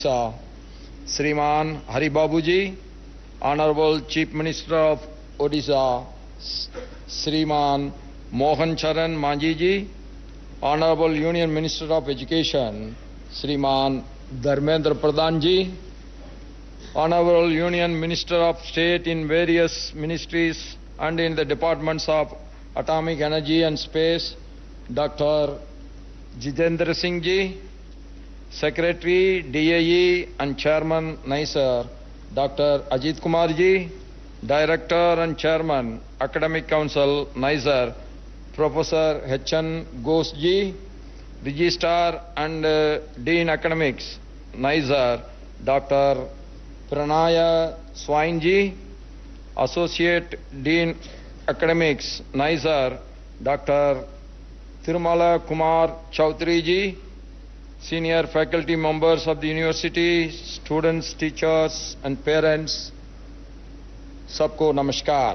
Sir, Sriman Hari Babuji, Honorable Chief Minister of Odisha, Sriman Mohan Charan Manjiji, Honorable Union Minister of Education, Sriman Dharmendra Pradhanji, Honorable Union Minister of State in various ministries and in the departments of Atomic Energy and Space, Dr. Jitendra Singh Ji, Secretary, DAE and Chairman NISER, Dr. Ajit Kumar Ji, Director and Chairman, Academic Council, NISER, Professor H.N. Ghosh Ji, Registrar and Dean Academics, NISER, Dr. Pranaya Swain Ji, Associate Dean Academics, NISER, Dr. Tirumala Kumar Chaudhary Ji, Senior faculty members of the university, students, teachers and parents, sabko namaskar.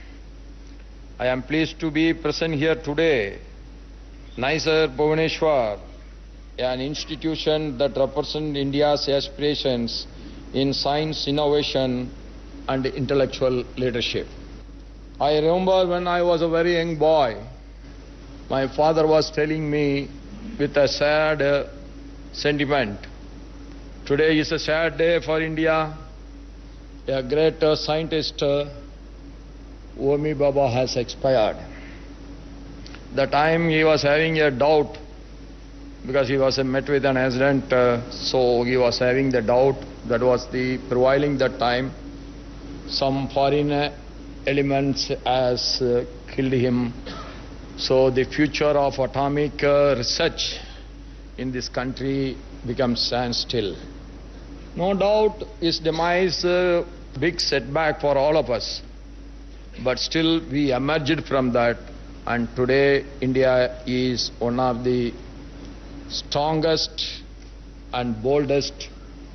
I am pleased to be present here today. NISER Bhubaneswar, an institution that represents India's aspirations in science, innovation and intellectual leadership. I remember when I was a very young boy, my father was telling me with a sad sentiment, today is a sad day for India. A great scientist, Homi Bhabha, has expired. The time he was having a doubt because he was met with an accident, so he was having the doubt that was the prevailing that time. Some foreign elements has killed him. So the future of atomic research in this country becomes standstill. No doubt his demise big setback for all of us. But still we emerged from that, and today India is one of the strongest and boldest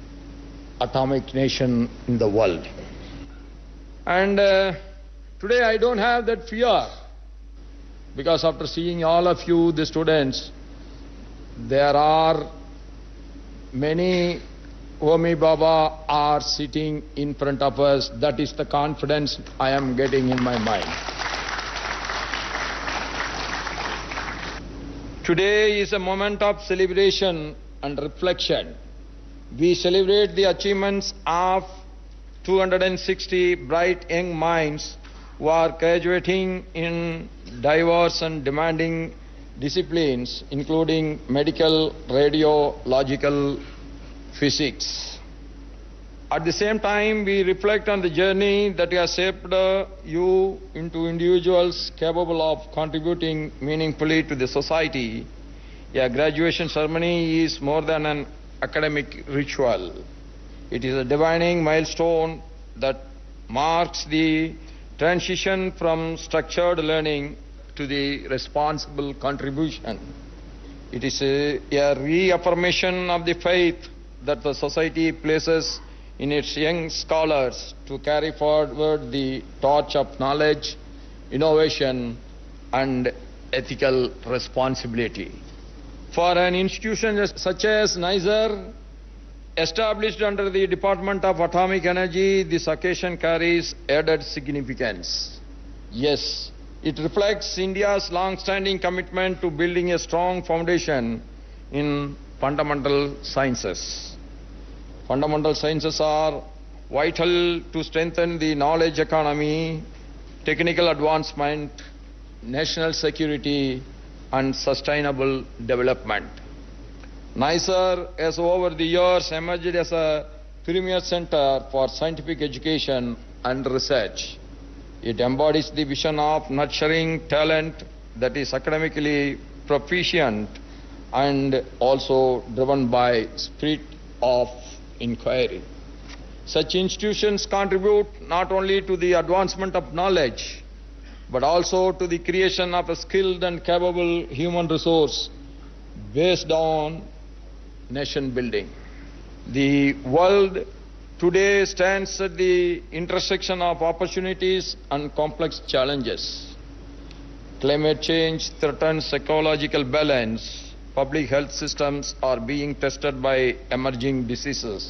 atomic nation in the world. And today I don't have that fear, because after seeing all of you, the students, there are many Homi Bhabha are sitting in front of us. That is the confidence I am getting in my mind. Today is a moment of celebration and reflection. We celebrate the achievements of 260 bright young minds who are graduating in diverse and demanding disciplines, including medical, radiological, physics. At the same time, we reflect on the journey that has shaped you into individuals capable of contributing meaningfully to the society. A graduation ceremony is more than an academic ritual. It is a defining milestone that marks the transition from structured learning to the responsible contribution. It is a reaffirmation of the faith that the society places in its young scholars to carry forward the torch of knowledge, innovation and ethical responsibility. For an institution such as NISER, established under the Department of Atomic Energy, this occasion carries added significance. Yes, it reflects India's long-standing commitment to building a strong foundation in fundamental sciences. Fundamental sciences are vital to strengthen the knowledge economy, technical advancement, national security, and sustainable development. NISER has over the years emerged as a premier center for scientific education and research. It embodies the vision of nurturing talent that is academically proficient and also driven by spirit of inquiry. Such institutions contribute not only to the advancement of knowledge, but also to the creation of a skilled and capable human resource based on nation building. The world today stands at the intersection of opportunities and complex challenges. Climate change threatens ecological balance, public health systems are being tested by emerging diseases.